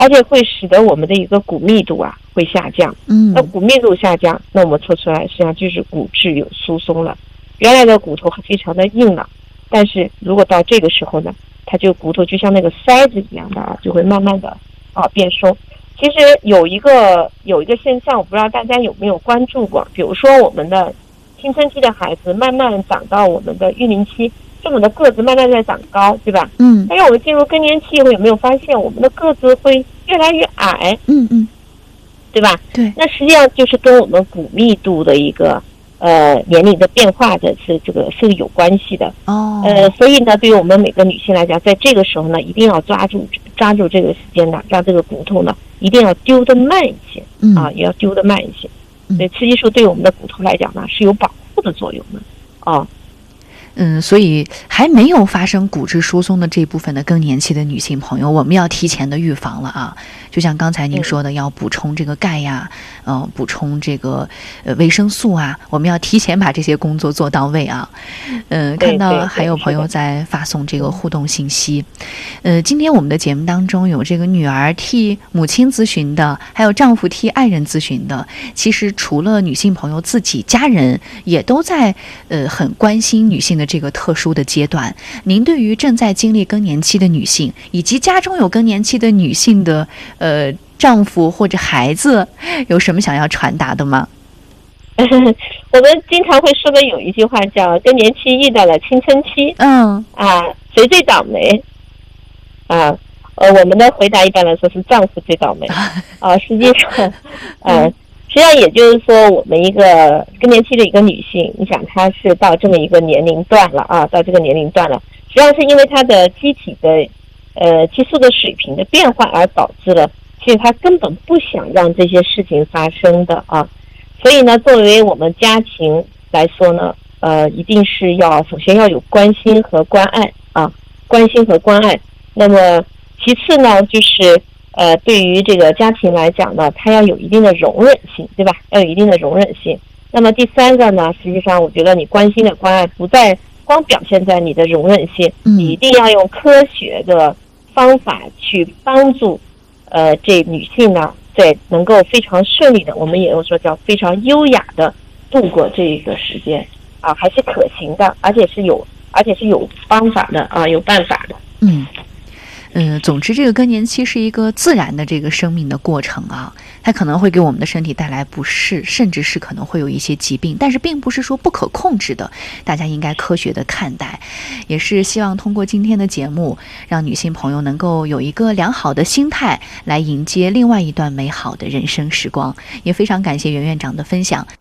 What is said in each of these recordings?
而且会使得我们的一个骨密度会下降。那骨密度下降，那我们测出来实际上就是骨质有疏松了。原来的骨头非常的硬朗，但是如果到这个时候呢，它就骨头就像那个塞子一样的就会慢慢的变松。其实有一个现象，我不知道大家有没有关注过，比如说我们的青春期的孩子慢慢长到我们的育龄期，我们的个子慢慢在长高，对吧？但是我们进入更年期以后，有没有发现我们的个子会越来越矮？对吧？ 对。 那实际上就是跟我们骨密度的一个年龄的变化的是有关系的。所以呢，对于我们每个女性来讲，在这个时候呢，一定要抓住这个时间呢，让这个骨头呢一定要丢得慢一些也要丢得慢一些。所以雌激素对我们的骨头来讲呢是有保护的作用的所以还没有发生骨质疏松的这部分的更年期的女性朋友，我们要提前的预防了啊！就像刚才您说的，要补充这个钙呀，补充这个维生素啊，我们要提前把这些工作做到位啊。看到还有朋友在发送这个互动信息。今天我们的节目当中有这个女儿替母亲咨询的，还有丈夫替爱人咨询的。其实除了女性朋友自己，家人也都在很关心女性的这个特殊的阶段。您对于正在经历更年期的女性，以及家中有更年期的女性的丈夫或者孩子，有什么想要传达的吗？ 我们经常会说的有一句话叫更年期遇到了青春期，谁最倒霉我们的回答一般来说是丈夫最倒霉实际上也就是说，我们一个更年期的一个女性，你想她是到这么一个年龄段了到这个年龄段了，实际上是因为她的机体的激素的水平的变化而导致了，其实她根本不想让这些事情发生的所以呢，作为我们家庭来说呢，一定是首先要有关心和关爱关心和关爱。那么其次呢，就是对于这个家庭来讲呢，它要有一定的容忍性，对吧？要有一定的容忍性。那么第三个呢，实际上我觉得你关心的关爱不再光表现在你的容忍性，你一定要用科学的方法去帮助这女性呢，在能够非常顺利的，我们也有说叫非常优雅的度过这个时间还是可行的，而且是有方法的有办法的。 总之这个更年期是一个自然的这个生命的过程它可能会给我们的身体带来不适，甚至是可能会有一些疾病，但是并不是说不可控制的，大家应该科学的看待。也是希望通过今天的节目，让女性朋友能够有一个良好的心态来迎接另外一段美好的人生时光。也非常感谢袁院长的分享。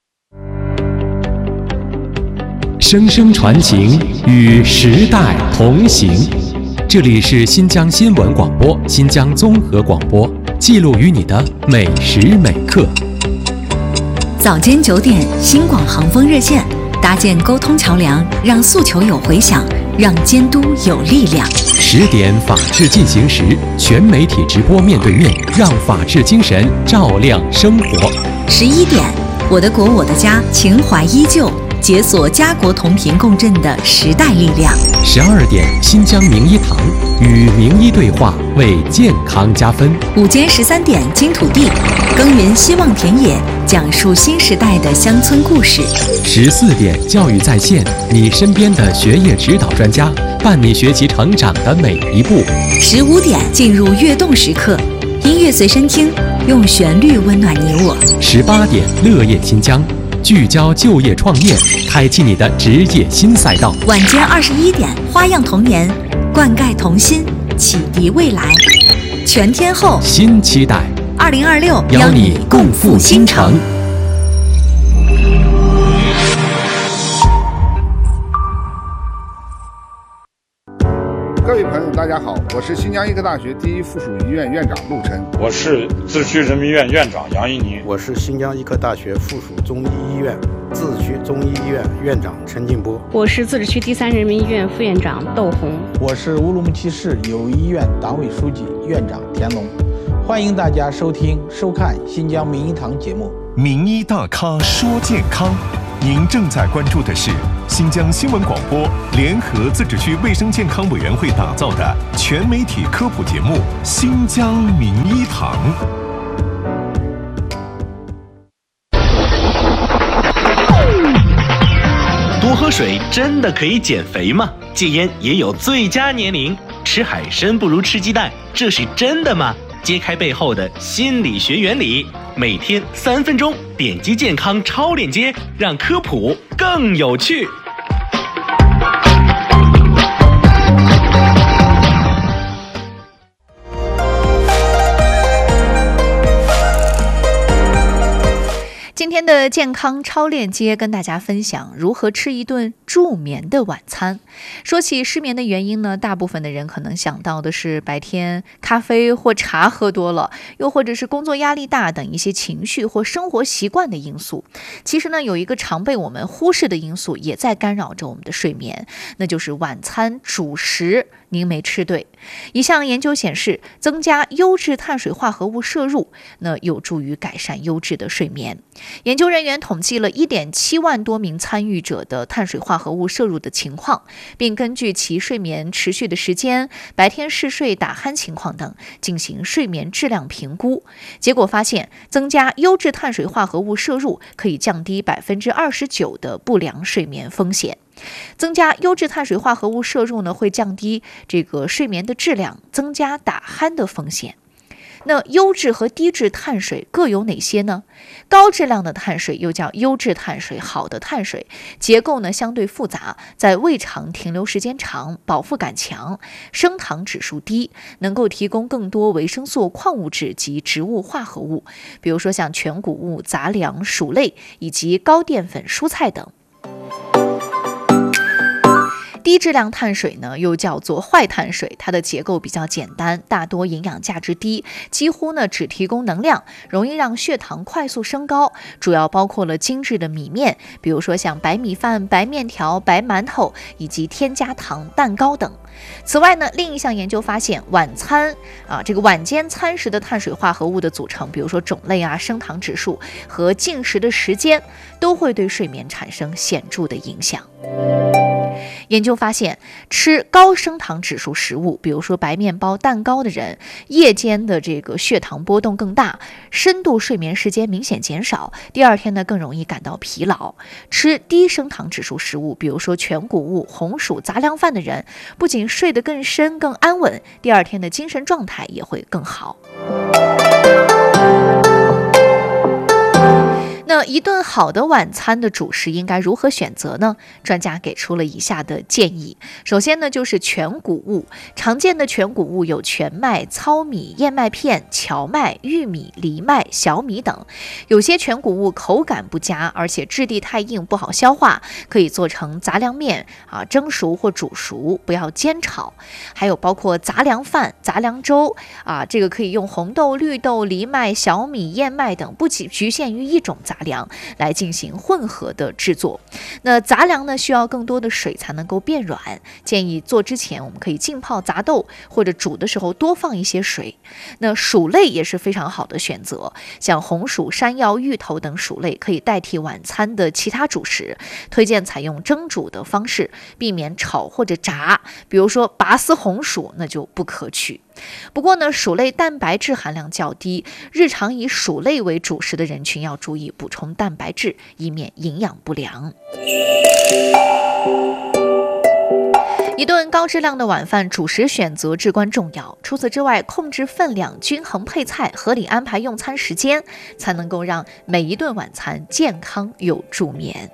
声声传情，与时代同行。这里是新疆新闻广播、新疆综合广播，记录于你的每时每刻。 早间9点，新广航风热线，搭建沟通桥梁，让诉求有回响，让监督有力量。 10点，法治进行时，全媒体直播面对面，让法治精神照亮生活。 11点，我的国我的家，情怀依旧，解锁家国同频共振的时代力量。 12点，新疆名医堂，与名医对话，为健康加分。 午间13点，金土地，耕耘希望田野，讲述新时代的乡村故事。 14点，教育在线，你身边的学业指导专家，伴你学习成长的每一步。 15点，进入跃动时刻，音乐随身听，用旋律温暖你我。 18点，乐业新疆，聚焦就业创业，开启你的职业新赛道。 晚间21点，花样童年，灌溉童心，启迪未来。全天候新期待 ，2026 邀你共赴新城。 各位朋友大家好，我是新疆医科大学第一附属医院院长陆晨。 我是自区人民医院院长杨一宁。 我是新疆医科大学附属中医医院自治区中医医院院长陈进波。 我是自治区第3人民医院副院长窦红。 我是乌鲁木齐市友谊医院党委书记院长田龙。欢迎大家收听收看新疆名医堂节目。 名医大咖说健康， 您正在关注的是新疆新闻广播联合自治区卫生健康委员会打造的全媒体科普节目《新疆名医堂》。 多喝水真的可以减肥吗？戒烟也有最佳年龄，吃海参不如吃鸡蛋，这是真的吗？揭开背后的心理学原理，每天3分钟，点击健康超链接，让科普更有趣。 今天的健康超链接跟大家分享如何吃一顿助眠的晚餐。说起失眠的原因呢，大部分的人可能想到的是白天咖啡或茶喝多了，又或者是工作压力大等一些情绪或生活习惯的因素。其实呢，有一个常被我们忽视的因素也在干扰着我们的睡眠，那就是晚餐主食您没吃对。一项研究显示，增加优质碳水化合物摄入，那有助于改善优质的睡眠。研究人员统计了 1.7 万多名参与者的碳水化合物摄入的情况，并根据其睡眠持续的时间、白天嗜睡打鼾情况等进行睡眠质量评估。结果发现，增加优质碳水化合物摄入可以降低 29% 的不良睡眠风险。增加优质碳水化合物摄入呢，会降低这个睡眠的质量，增加打鼾的风险。那优质和低质碳水各有哪些呢？高质量的碳水又叫优质碳水，好的碳水结构呢相对复杂，在胃肠停留时间长，饱腹感强，升糖指数低，能够提供更多维生素、矿物质及植物化合物，比如说像全谷物、杂粮、薯类以及高淀粉蔬菜等。低质量碳水呢，又叫做坏碳水，它的结构比较简单，大多营养价值低，几乎呢只提供能量，容易让血糖快速升高，主要包括了精致的米面，比如说像白米饭、白面条、白馒头，以及添加糖、蛋糕等。此外呢，另一项研究发现，晚间餐食的碳水化合物的组成，比如说种类啊、升糖指数和进食的时间，都会对睡眠产生显著的影响。研究发现，吃高升糖指数食物，比如说白面包、蛋糕的人，夜间的这个血糖波动更大，深度睡眠时间明显减少，第二天呢更容易感到疲劳。吃低升糖指数食物，比如说全谷物、红薯、杂粮饭的人，不仅睡得更深、更安稳，第二天的精神状态也会更好。那一顿好的晚餐的主食应该如何选择呢？专家给出了以下的建议。首先呢，就是全谷物。常见的全谷物有全麦、糙米、燕麦片、荞麦、玉米、藜麦、小米等。有些全谷物口感不佳，而且质地太硬，不好消化，可以做成杂粮面蒸熟或煮熟，不要煎炒。还有包括杂粮饭、杂粮粥这个可以用红豆、绿豆、藜麦、小米、燕麦等，不局限于一种杂粮来进行混合的制作。那杂粮呢，需要更多的水才能够变软，建议做之前我们可以浸泡杂豆，或者煮的时候多放一些水。那薯类也是非常好的选择，像红薯、山药、芋头等薯类可以代替晚餐的其他主食，推荐采用蒸煮的方式，避免炒或者炸，比如说拔丝红薯那就不可取。不过呢，薯类蛋白质含量较低，日常以薯类为主食的人群要注意补充蛋白质，以免营养不良。一顿高质量的晚饭，主食选择至关重要。除此之外，控制分量、均衡配菜、合理安排用餐时间，才能够让每一顿晚餐健康有助眠。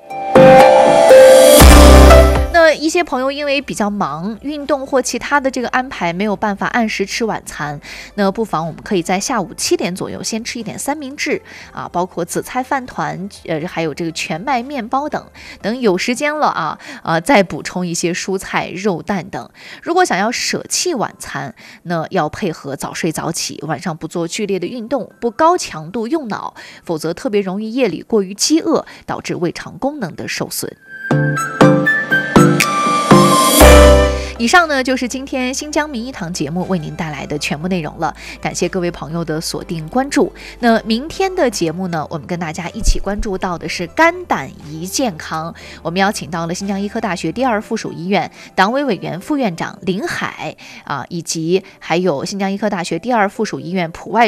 那一些朋友因为比较忙，运动或其他的这个安排没有办法按时吃晚餐，那不妨我们可以在下午7点左右先吃一点三明治包括紫菜饭团，还有这个全麦面包等，等有时间了再补充一些蔬菜、肉蛋等。如果想要舍弃晚餐，那要配合早睡早起，晚上不做剧烈的运动，不高强度用脑，否则特别容易夜里过于饥饿，导致胃肠功能的受损。 以上呢就是今天新疆名医堂节目为您带来的全部内容了，感谢各位朋友的锁定关注。那明天的节目呢，我们跟大家一起关注到的是肝胆胰健康，我们邀请到了新疆医科大学第2附属医院党委委员、副院长林海以及还有新疆医科大学第2附属医院普外